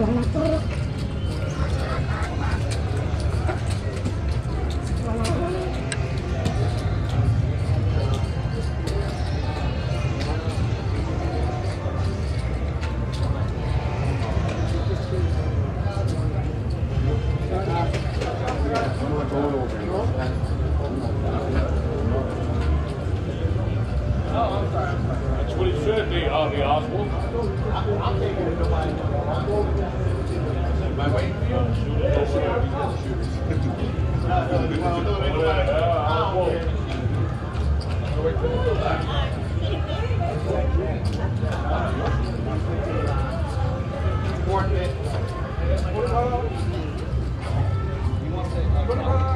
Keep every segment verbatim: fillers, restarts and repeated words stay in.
That's what it should be, Harvey Oswald. I'm taking it to my. Am I waiting for you? Shoot it. Wait till you go back. What about? What about?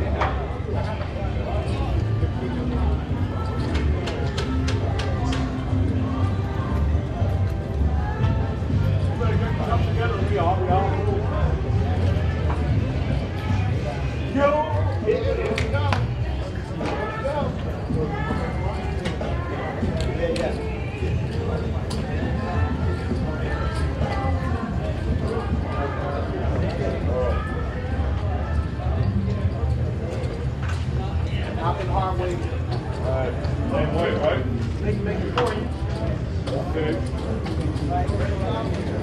Hop in Harmony. Alright. Same way, right? They can make it for you. Okay.